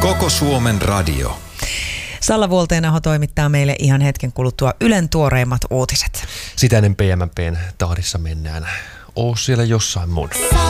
Koko Suomen radio. Salla Vuolteenaho toimittaa meille ihan hetken kuluttua Ylen tuoreimmat uutiset. Sitä ennen PMP:n tahdissa mennään. Oo siellä jossain mun.